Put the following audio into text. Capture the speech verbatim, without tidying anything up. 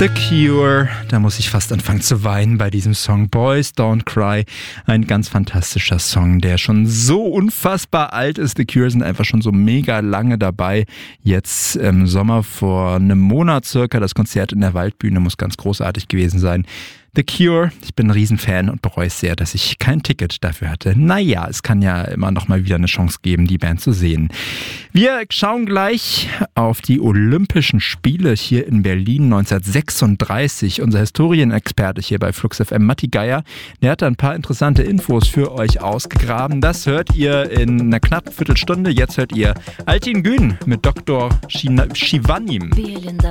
The Cure, da muss ich fast anfangen zu weinen bei diesem Song Boys Don't Cry. Ein ganz fantastischer Song, der schon so unfassbar alt ist. The Cure sind einfach schon so mega lange dabei. Jetzt im Sommer vor einem Monat circa, das Konzert in der Waldbühne muss ganz großartig gewesen sein. The Cure, ich bin ein Riesenfan und bereue es sehr, dass ich kein Ticket dafür hatte. Naja, es kann ja immer noch mal wieder eine Chance geben, die Band zu sehen. Wir schauen gleich auf die Olympischen Spiele hier in Berlin neunzehnhundertsechsunddreißig. Unser Historienexperte hier bei Flux F M, Matti Geier, der hat da ein paar interessante Infos für euch ausgegraben. Das hört ihr in einer knappen Viertelstunde. Jetzt hört ihr Altin Gün mit Doktor Shivanim. Wir in der